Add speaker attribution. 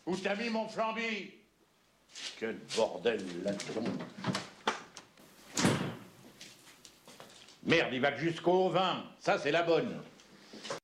Speaker 1: Où t'as mis mon flambi? Quel bordel là-dedans. Merde, il va que jusqu'au vin. Ça, c'est la bonne.